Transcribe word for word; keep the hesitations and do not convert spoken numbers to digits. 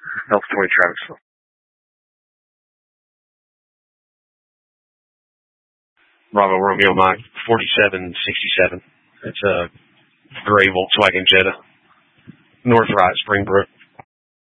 Delta twenty, Travis. Bravo Romeo Mike, forty-seven sixty-seven. It's a gray Volkswagen Jetta. North right, Springbrook.